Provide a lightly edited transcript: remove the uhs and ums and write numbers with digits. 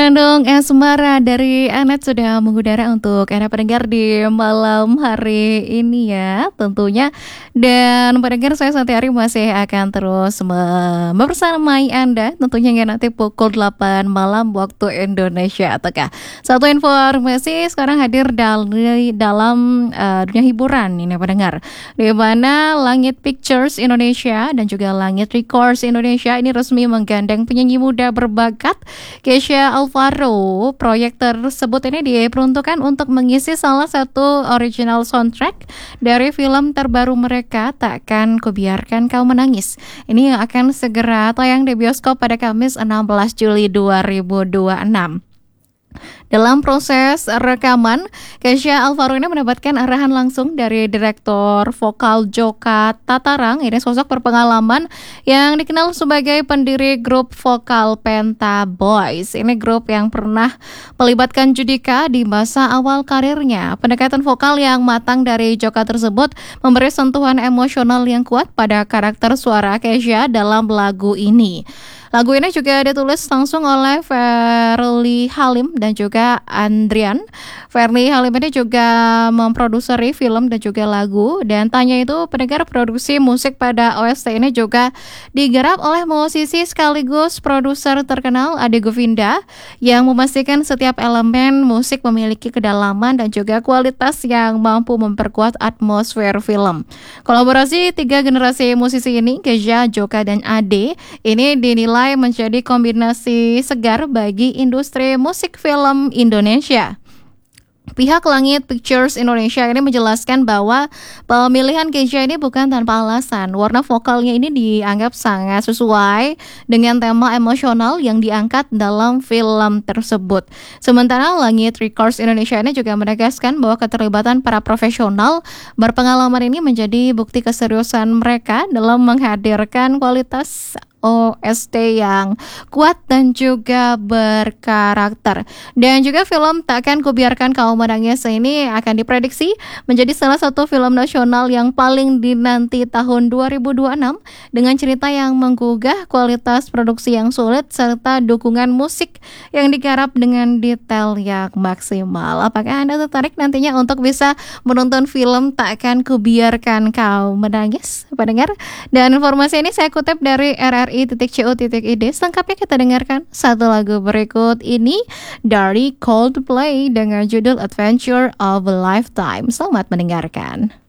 Dong, Asmara dari Anet sudah mengudara untuk Anda pendengar di malam hari ini ya tentunya. Dan pendengar, saya Santi Ari masih akan terus membersamai Anda tentunya hingga nanti pukul 8 malam waktu Indonesia. Ataukah satu informasi sekarang hadir dalam dunia hiburan ini pendengar, di mana Langit Pictures Indonesia dan juga Langit Records Indonesia ini resmi menggandeng penyanyi muda berbakat Kesha Alvaro. Proyek tersebut ini diperuntukkan untuk mengisi salah satu original soundtrack dari film terbaru mereka, Takkan Kubiarkan Kau Menangis. Ini yang akan segera tayang di bioskop pada Kamis 16 Juli 2026. Dalam proses rekaman, Kesha Alvaro ini mendapatkan arahan langsung dari direktur vokal Joka Tatarang. Ini sosok berpengalaman yang dikenal sebagai pendiri grup vokal Penta Boys. Ini grup yang pernah melibatkan Judika di masa awal karirnya. Pendekatan vokal yang matang dari Joka tersebut memberi sentuhan emosional yang kuat pada karakter suara Kesha dalam lagu ini. Lagu ini juga ditulis langsung oleh Verly Halim dan juga Andrian. Verly Halim ini juga memproduseri film dan juga lagu. Dan tanya itu pendengar, produksi musik pada OST ini juga digarap oleh musisi sekaligus produser terkenal Ade Govinda, yang memastikan setiap elemen musik memiliki kedalaman dan juga kualitas yang mampu memperkuat atmosfer film. Kolaborasi 3 generasi musisi ini, Kesha, Joka, dan Ade, ini dinilai menjadi kombinasi segar bagi industri musik film Indonesia. Pihak Langit Pictures Indonesia ini menjelaskan bahwa pemilihan Kesha ini bukan tanpa alasan. Warna vokalnya ini dianggap sangat sesuai dengan tema emosional yang diangkat dalam film tersebut. Sementara Langit Records Indonesia ini juga menegaskan bahwa keterlibatan para profesional berpengalaman ini menjadi bukti keseriusan mereka dalam menghadirkan kualitas OST yang kuat dan juga berkarakter. Dan juga film Takkan Kubiarkan Kau Menangis ini akan diprediksi menjadi salah satu film nasional yang paling dinanti tahun 2026 dengan cerita yang menggugah, kualitas produksi yang sulit, serta dukungan musik yang digarap dengan detail yang maksimal. Apakah Anda tertarik nantinya untuk bisa menonton film Takkan Kubiarkan Kau Menangis, pendengar? Dan informasi ini saya kutip dari RRI.co.id. Selengkapnya kita dengarkan satu lagu berikut ini dari Coldplay dengan judul Adventure of a Lifetime. Selamat mendengarkan.